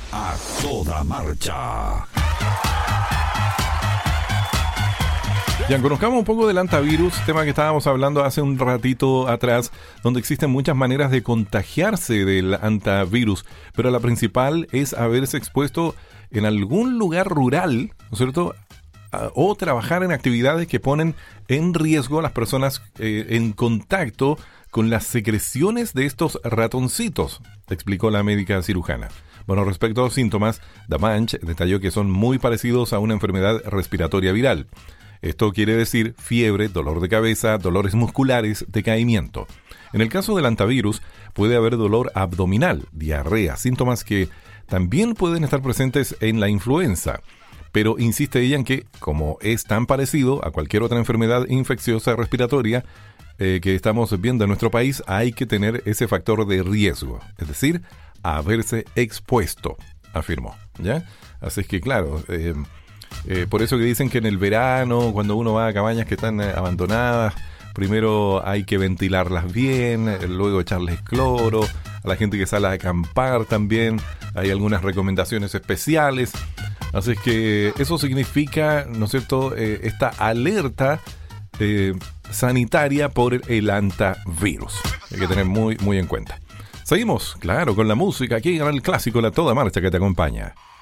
A toda marcha. Ya, conozcamos un poco del antivirus, tema que estábamos hablando hace un ratito atrás, donde existen muchas maneras de contagiarse del antivirus, pero la principal es haberse expuesto en algún lugar rural, ¿no es cierto?, o trabajar en actividades que ponen en riesgo a las personas en contacto con las secreciones de estos ratoncitos, explicó la médica cirujana. Bueno, respecto a los síntomas, Damanch detalló que son muy parecidos a una enfermedad respiratoria viral. Esto quiere decir fiebre, dolor de cabeza, dolores musculares, decaimiento. En el caso del antivirus, puede haber dolor abdominal, diarrea, síntomas que también pueden estar presentes en la influenza. Pero insiste ella en que, como es tan parecido a cualquier otra enfermedad infecciosa respiratoria que estamos viendo en nuestro país, hay que tener ese factor de riesgo, es decir, haberse expuesto, afirmó, ¿ya? Así es que, claro, por eso que dicen que en el verano, cuando uno va a cabañas que están abandonadas, primero hay que ventilarlas bien, luego echarles cloro. A la gente que sale a acampar también hay algunas recomendaciones especiales. Así es que eso significa, ¿no es cierto?, esta alerta sanitaria por el antivirus. Hay que tener muy, muy en cuenta. Seguimos, claro, con la música aquí en el clásico La Toda Marcha que te acompaña.